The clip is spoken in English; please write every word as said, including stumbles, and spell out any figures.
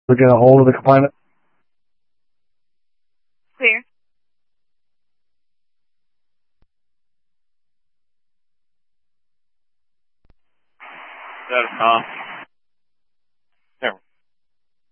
We get a hold of the complainant. Clear. That is Tom.